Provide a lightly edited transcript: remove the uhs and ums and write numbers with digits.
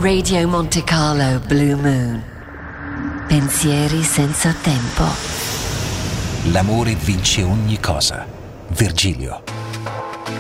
Radio Monte Carlo Blue Moon. Pensieri senza tempo. L'amore vince ogni cosa. Virgilio.